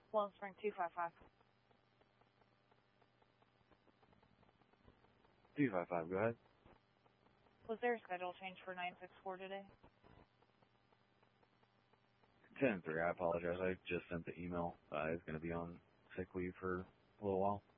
Lone Spring 255. 255, go ahead. Was there a schedule change for 964 today? 10-3, I apologize. I just sent the email. I was going to be on sick leave for a little while.